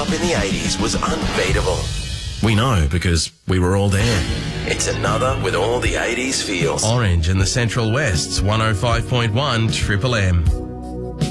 up in the 80s was unbeatable. We know because we were all there. It's another with all the 80s feels. Orange in the Central West's 105.1 Triple M.